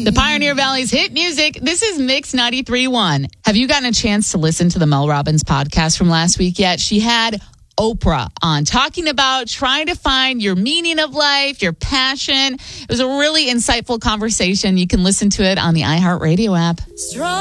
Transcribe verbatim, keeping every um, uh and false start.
The Pioneer Valley's hit music. This is Mix ninety-three point one. Have you gotten a chance to listen to the Mel Robbins podcast from last week yet? She had Oprah on talking about trying to find your meaning of life, your passion. It was a really insightful conversation. You can listen to it on the iHeartRadio app. Strong.